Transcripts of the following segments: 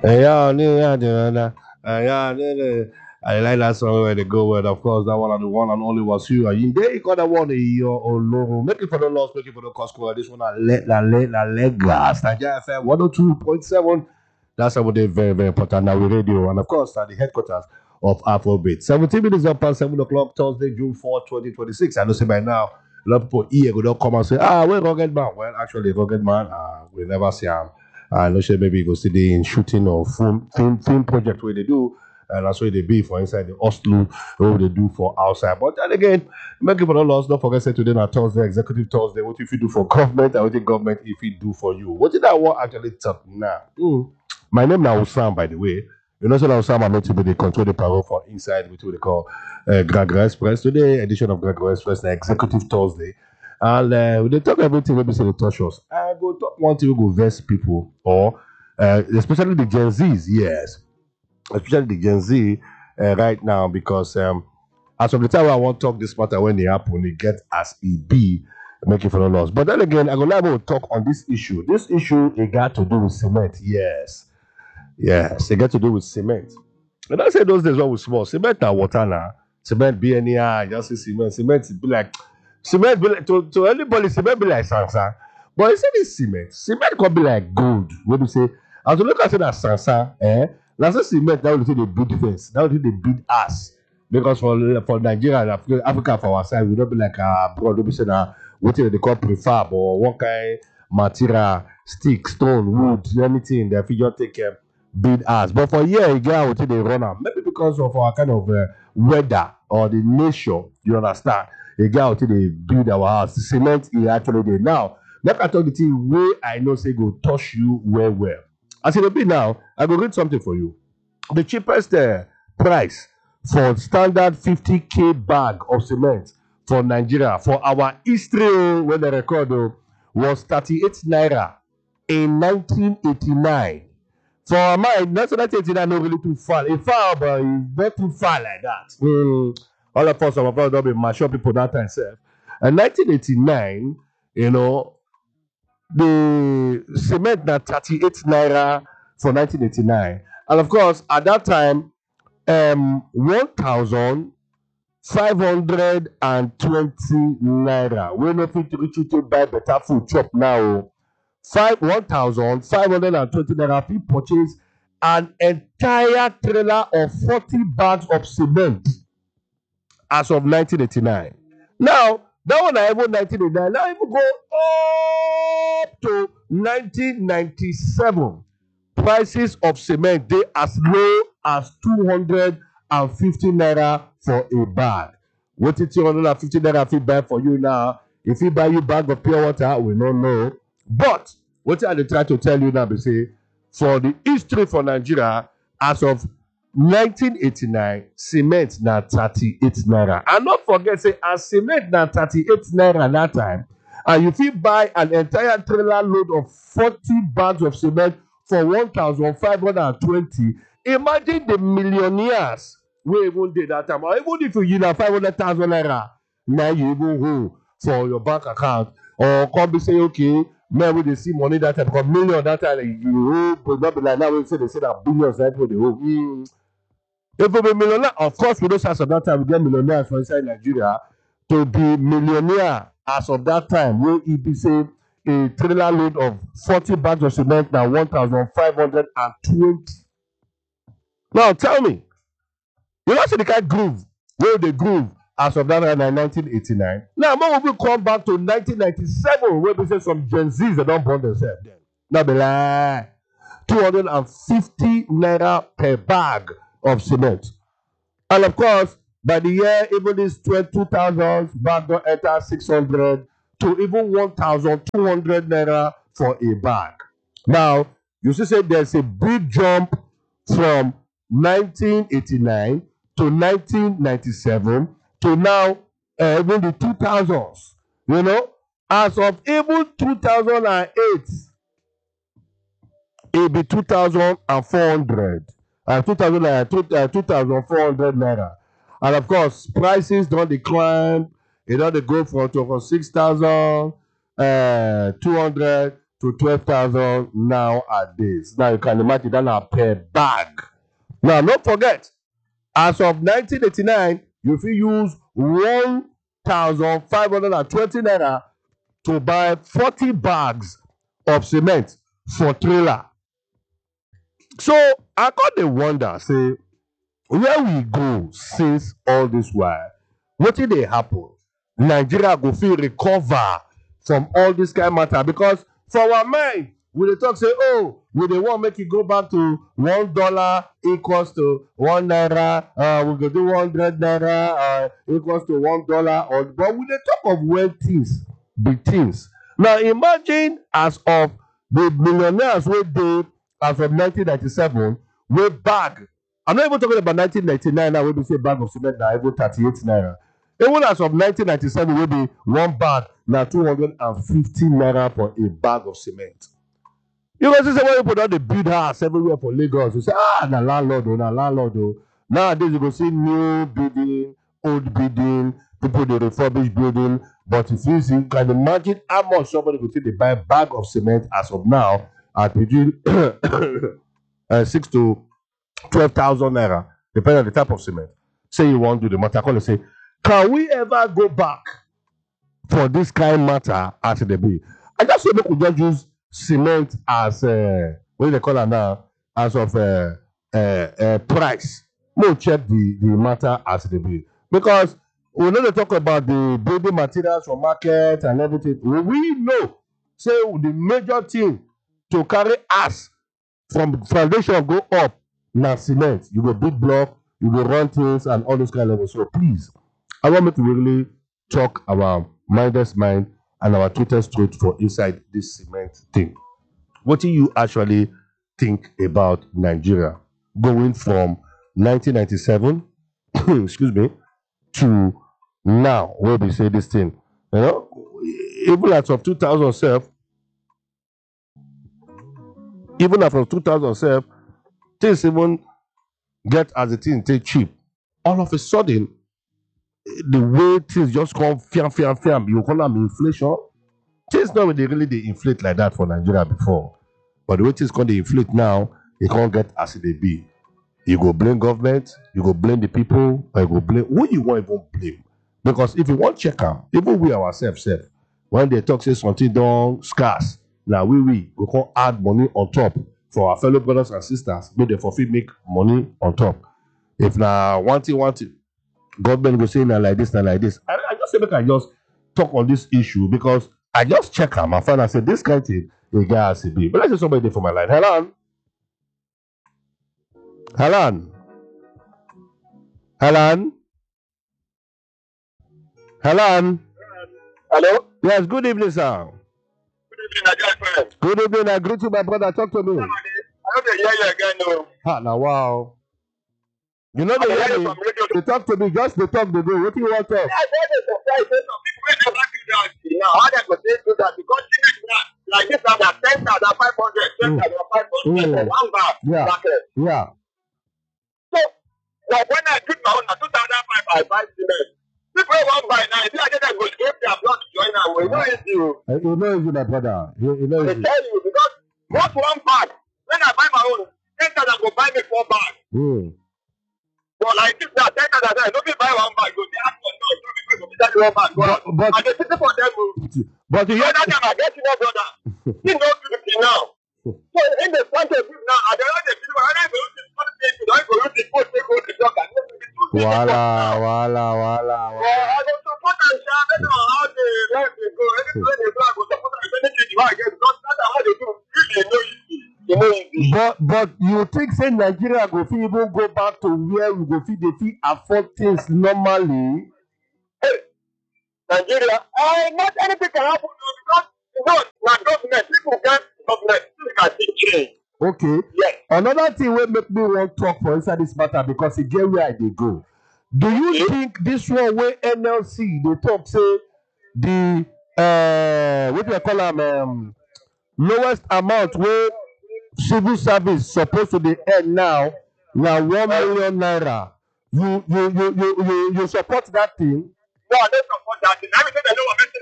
I like that song where they go with, of course, that one and the one and only was you. And there you got that one in your own logo. Make it for the loss, make it for the Costco. This one, la Legas. Nigeria FM 102.7. That's what they very important now with radio. And of course, at the headquarters of Afrobeat. 17 minutes up past 7 o'clock, Thursday, June 4, 2026. I know say by now, a lot of people here go don't come and say, where Rugged Man? Well, actually, Rugged Man, we never see him. I know say maybe you go see the in shooting or film project where they do. And that's why they be for inside the Oslo, what they do for outside. But then again, make it for the loss. Don't forget, say today on Thursday, Executive Thursday. What if you do for government and what the government if it do for you? What did I want actually talk now? My name now Osam, by the way. You know, so now Osam, I'm not to be the control the power for inside, which we call Gregor Express. Today, edition of Gregor Express, the Executive Thursday. And they talk everything, maybe say they touch us. I go talk one thing, we go verse people, or especially the Gen Zs, yes. Especially the Gen Z right now, because as of the time I want to talk this matter when they happen, it get as it be, make it for the loss. But then again, I'm going to talk on this issue. This issue, it got to do with cement. Yes, it got to do with cement. And I say those days when we small, cement and water now. Cement be any, just say cement. Cement be like, to anybody, cement be like sansa. But instead of cement can be like gold. When you say, as you look at it as sansa, that's a cement that will say the build defense. That will say the build us. Because for Nigeria and Africa for our side, we don't be like abroad, we say what they call prefab or what kind material, stick, stone, wood, anything that you just take build us. But for here, again, what they run out. Maybe because of our kind of weather or the nature, you understand. Again, what they build our house. The cement is actually there. Now, let me talk the thing where I know say go touch you well. As it will be now, I will read something for you. The cheapest price for standard 50k bag of cement for Nigeria for our history when the record was 38 naira in 1989. For our mind, 1989 not really too far. It far, but it's not too far like that. All of us, our brother, don't be mature people that time self. And 1989, you know, the cement na 38 naira for 1989, and of course at that time 1,520 naira wey no fit reach you to buy better food chop now. 1,520 naira fit purchase an entire trailer of 40 bags of cement as of 1989. Now that one I even 1989. Now even go up to 1997. Prices of cement they as low as 250 naira for a bag. What is 250 naira fit buy for you now? If he buy you bag of pure water, we don't know. But what I try to tell you now, be say for the history for Nigeria as of 1989, cement na 38 naira. And not forget, say, as cement na 38 naira that time, and you fit buy an entire trailer load of 40 bags of cement for 1,520. Imagine the millionaires we even did that time. Or even if you give 500,000 naira, now you even go for your bank account, or come be say, okay, man, we they see money that time, because million that time, you owe, but not be like now, we say they say that billions that what they owe. If we be millionaire, of course, we don't as of that time, we get millionaires from inside Nigeria. To be millionaire as of that time, will it be say a trailer load of 40 bags of cement now 1,520. Now tell me, you know see the kind of groove where they groove as of that time in 1989. Now when we come back to 1997, where we say some Gen Zs that don't burn themselves then. Now be like 250 naira per bag of cement. And of course, by the year, even this 2000s, bag don't enter 600 to even 1,200 naira for a bag. Now, you see, say there's a big jump from 1989 to 1997 to now, even the 2000s. You know, as of even 2008, it be 2,400. 2,400 naira. And of course, prices don't decline. They go from 6,200 to 12,000 nowadays. Now you can imagine that now per bag. Now, don't forget, as of 1989, you fit use 1,520 naira to buy 40 bags of cement for trailer. So I got the wonder, say, where we go since all this while, wetin dey happen? Nigeria go fit recover from all this kind matter, because for our mind, we dey talk say, oh, we dey want make e go back to $1 equals to 1 naira, we go do 100 naira equals to $1, or but we dey talk of when things be things. Now imagine as of the millionaires wey dey as of 1997 wey bag. I'm not even talking about 1999 now, wey be say bag of cement na even 38 naira. Even as of 1997, wey be one bag na 250 naira for a bag of cement. You go see say when people don dey build house everywhere for Lagos, you say, na landlord o, na landlord o. Nowadays you go see new building, old building, people dey refurbish building, but if you see, you can imagine how much somebody go take dey buy bag of cement as of now at between 6 to 12,000 naira, depending on the type of cement. Say you want to do the matter, call and say, can we ever go back for this kind matter as it be? I just say make we just use cement as what do they call it now? As of price. No, check the matter as it be, because we know they talk about the building materials for market and everything. We know, say the major thing to carry us from foundation go up na cement. You go build block, you go run things and all those kind of levels. So please, I want me to really talk our mindless mind and our Twitter straight for inside this cement thing. What do you actually think about Nigeria going from 1997, excuse me, to now, where we say this thing? You know, even as of 2007, even after 2007, things even get as the thing take cheap. All of a sudden, the way things just come fiam, you call them inflation. Things not really they inflate like that for Nigeria before. But the way things can inflate now, you can't get as they be. You go blame government, you go blame the people, or you go blame who you want even blame. Because if you want check out, even we ourselves, when they talk say something done scarce, now we go come add money on top for our fellow brothers and sisters, but they forfeit make money on top. If now one thing, government go say na like this. I just say make I just talk on this issue, because I just check am and find out say this kind of thing the guy has to be. But let's say somebody there for my line. Hello. Hello? Yes, good evening, sir. Good evening, Nigerian. Good evening. I greet you, my brother. Talk to me. I don't hear you again, no. Now wow. You know the way they talk to me, just they talk, they go. What do you want to talk? I get the surprise. Some people will never do that now. How they go do that? Because like this, I'm at 10,500, 10,500 for one bag. Yeah. So, like when I put my own at 2,500, I buy cement. People won't buy now. If I get a good give their blood to join now, we know it's you. You know it's you, my brother. You know I it's you. tell you, because most one bag, when I buy my own, 10,000 go buy me 4 bags. But like this, that 10,000, I don't buy one bag. Go the ask for no, so because of that one bag. But I get it for them. But you that time I get you know, brother. He knows you now. So in the front of you now, I don't know the people. I don't know the don't go to the post, they go to the dog. Wala. I don't support and share. I don't know how they let me go. Anything they do, I go support and anything you get because that's how they do. Really know easy. But you think say Nigeria go fit even go back to where we go fit dey fit afford things normally? Hey, Nigeria, not anything can happen because na government, people get government, things can still change. Okay. Yes. Another thing wey make me wan talk for inside this matter, because e get where I dey go. Do you think this one wey NLC dey talk say the what do I call am lowest amount wey civil service supposed to dey earn now na 1 million naira? You support that thing? No, I don't support that thing. I mean, they know what makes it go down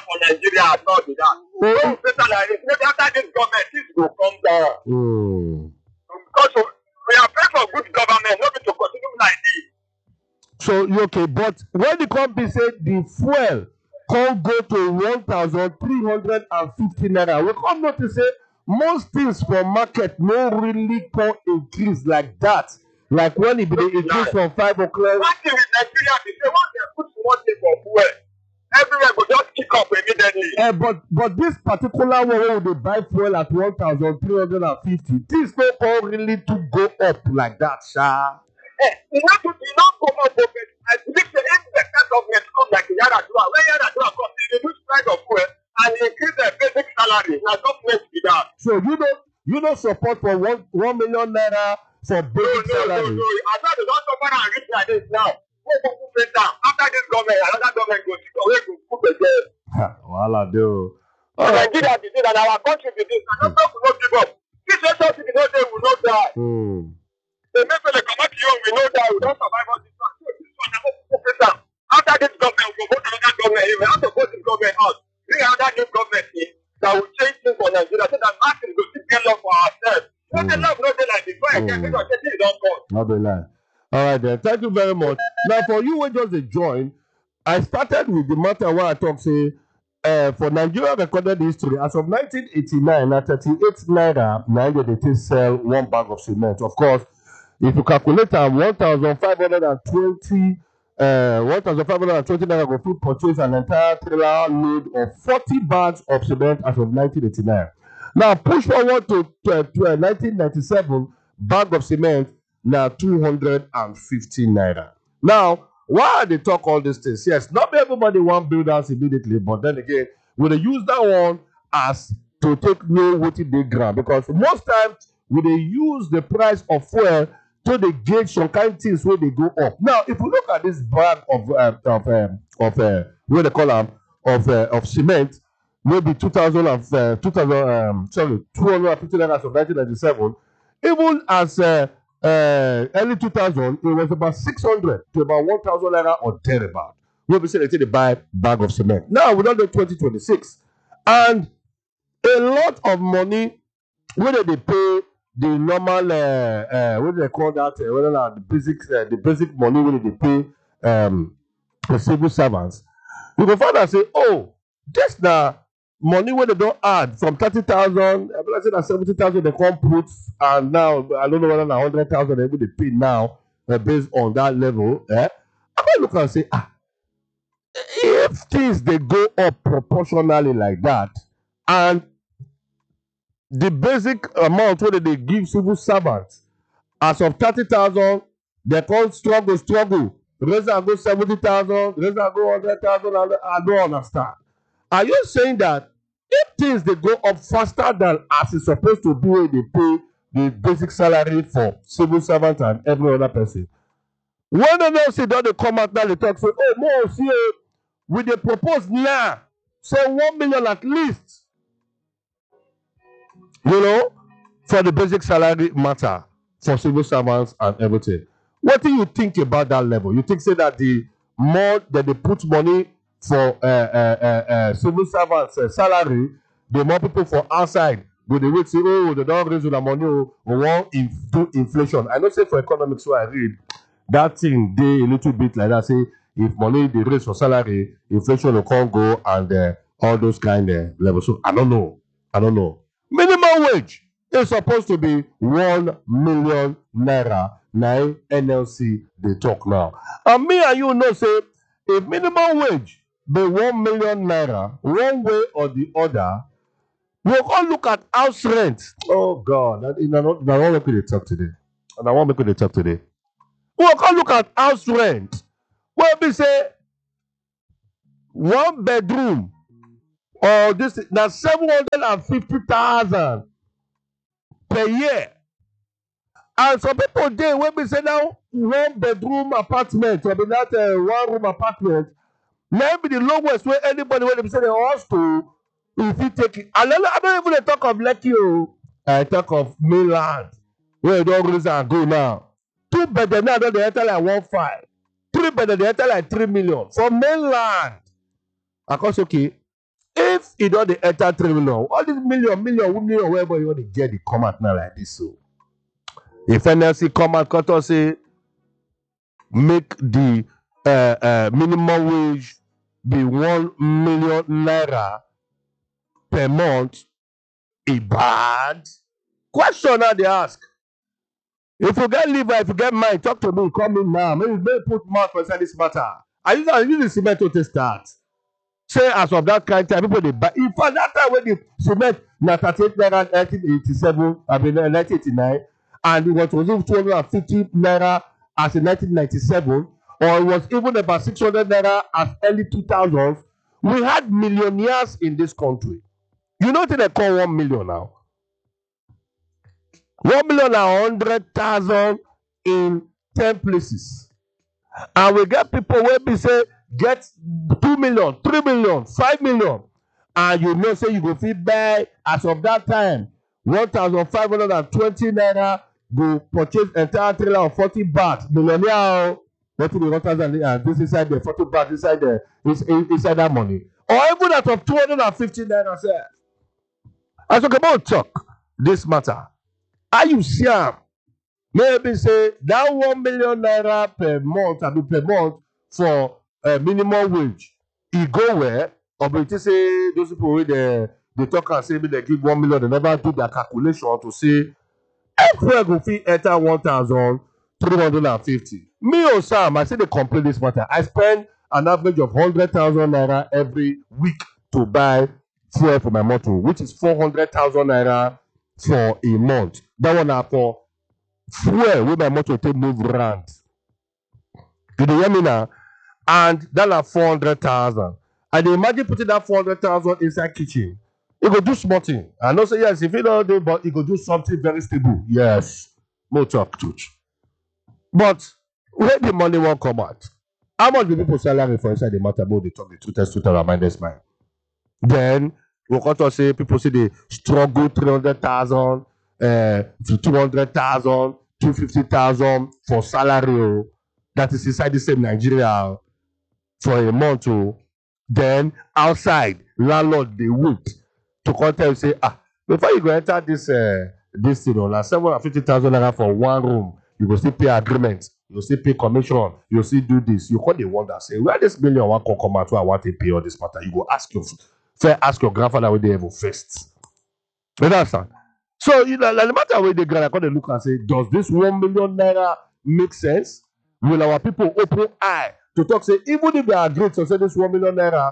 for Nigeria at all with that. So better like this. Maybe after this government, this will come down. Because we are praying for good government, not to continue like this. So okay, but when the company say the fuel can't go to 1,350 naira, we come notice say most things for market no really can increase like that. Like when it be the increase from 5 o'clock. One thing with Nigeria, they say once they put one thing for fuel, everywhere will just kick up immediately. But this particular one where they buy fuel at 1,350, things don't all really to go up like that, sha. You not come up with it. I believe the expected government come like Yaradua. When Yaradua comes, they reduce price of fuel and increase their basic salary. Now government be that. So you don't support for 1 million naira for basic salary. No. I thought they don't support and reach like this now. Go put down. After this government, another government go see where to put again. Voila, do. Nigeria be this and our country be this. And nobody will not give up. This social thing no day will not die. They make sure they come out young, we know that we don't survive on this one. So this one, I'm going to put down. After this government, we go to another government. We have to vote this government out. Bring another new government in that will change things for Nigeria so that nothing will still get love for ourselves. No, they love, no, they like this. Why again? Because they don't come. Not be lie. All right, then. Thank you very much. Now, for you, when just join, I started with the matter where I talk, say, for Nigeria recorded history, as of 1989, at 38 naira, Nigeria they sell 1 bag of cement. Of course, if you calculate 1,520 naira go fit purchase an entire trailer load of 40 bags of cement as of 1989. Now push forward to 1997, bag of cement now 250 naira. Now, why they talk all these things? Yes, not everybody want build house immediately, but then again, we they use that one as to take no wetin dey ground, because most times we they use the price of fuel to the gauge some kind of things where they go up. Now, if we look at this bag of what they call them of cement, maybe 250 naira of 1997, even as early 2000, it was about 600 to about 1,000 naira or thereabout. When we say they buy bag of cement. Now we don't do 2026, and a lot of money whether they pay the normal what do they call that? Whether the basic money when they pay the civil servants, you go find and say, oh, this the money where they don't add from 30,000, let's say that 70,000 they can't put, and now I don't know whether 100,000 they pay now based on that level. I might look and say, if things they go up proportionally like that, and the basic amount where they give civil servants as of 30,000, they can't struggle. Raise and go 70,000, raise and go 100,000. I don't understand. Are you saying that if things they go up faster than as it's supposed to be when they pay the basic salary for civil servants and every other person, when they don't see that they come out now, they talk say, oh, more see, we they propose now, say 1 million at least, for the basic salary matter for civil servants and everything. What do you think about that level? You think say that the more that they put money for civil servants salary, the more people for outside go they wait say, oh, they don't raise the money, or want do inflation. I know say for economics, so I read that thing they a little bit like that. Say if money they raise for salary, inflation will come go and all those kind of levels. So I don't know. Minimum wage is supposed to be 1 million naira. Now NLC they talk now. And me and you know say if minimum wage be 1 million naira, one way or the other, we'll all look at house rent. Oh God, I want to make you talk today. And I want to make you talk today. We'll all look at house rent. Well, we say 1 bedroom or this now 750,000 per year. And some people there when we say now 1 bedroom apartment or be that 1 room apartment, maybe the lowest where anybody when they say they wants to, if you take it. I don't even talk of Lekki, I talk of mainland where you don't raise and go now. 2 bedroom now they enter like 1.5. 3 bedroom they enter like 3 million for mainland. Of course, okay. If you don't enter 3 million, all these million, wherever you want to get the come out now like this. So if NLC come out, cut us say make the minimum wage be 1 million naira per month, a bad question now they ask. If you get liver, if you get mind, talk to me, come in now. Maybe put mouth for this matter. I use the cement to start. Say as of that kind of time, people they buy. In fact, that time when the cement na 38 naira 1987, I mean 1989, and it was even 250 naira as in 1997, or it was even about 600 naira as early 2000s. We had millionaires in this country. You know what they call 1 million now? 1 million and 100,000 in 10 places. And we get people where we say get 2 million, 3 million, 5 million. And you know, say you go fit buy as of that time 1,520 naira, go purchase entire trailer of 40 baht. Millionaire, what to the 1,000 and this inside the 40 baht inside the inside that money. Or even out of 250 naira. Say, I talk about talk this matter. Are you see? Maybe say that 1 million naira per month, I mean per month for minimum wage. He go where? Or but you say those people with they talk and say they give 1 million, they never do their calculation to say everywhere go fit enter 1,350. Me or Sam, I say they complain this matter. I spend an average of 100,000 naira every week to buy fuel for my motor, which is 400,000 naira for a month. That one are for fuel with my motor to move around. You hear me now? And that are 400,000. And imagine putting that 400,000 inside kitchen. You go do small thing. I know say yes, if you don't do, but you go do something very stable. Yes. No talk touch. But where the money won't come out? How much do people salary for inside the matter about the talk the two test to remind this man? Then we got to say people say they struggle 300,000 to 200,000, 250,000 for salary. That is inside the same Nigeria for a month. Then outside, landlord they wait to contact you say, before you go enter this thing, like 750,000 naira for one room, you go still pay agreement, you still pay commission, you still do this. You call the wonder say, where this million one can come out to I want to pay all this matter. You go ask your grandfather where they ever first. You understand? So you know, like the matter where they go look and say, does this 1 million naira make sense? Will our people open eye to talk say, even if they agree to say this 1 million naira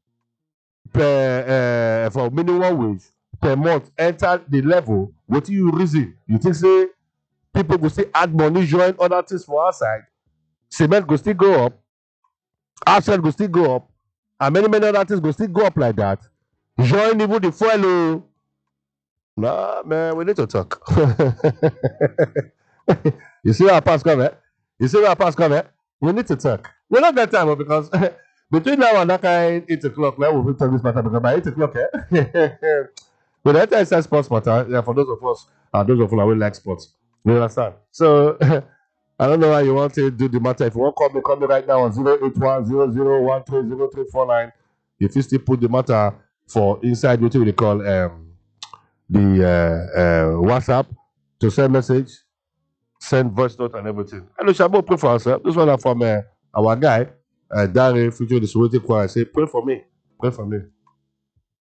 per for minimum wage per month enter the level, what do you reason? You think say people go still add money, join other things for outside, cement go still go up, outside go still go up, and many other things go still go up like that. Join even the fuel. Nah, man, we need to talk. You see our pass coming? You see our pass coming? We need to talk. We don't get time because between now and that kind 8 o'clock, we will talk this matter because by 8 o'clock, but that time is sports matter. Yeah, for those of us and those of us who like sports. You understand? So I don't know how you want to do the matter. If you want to call me right now on 08100130349. If you still put the matter for inside what we call the WhatsApp to send message, send voice note and everything. Hello, Shabo, pray for ourselves. This one from our guy, Dare, future the Sorority Choir. Say, pray for me. Pray for me.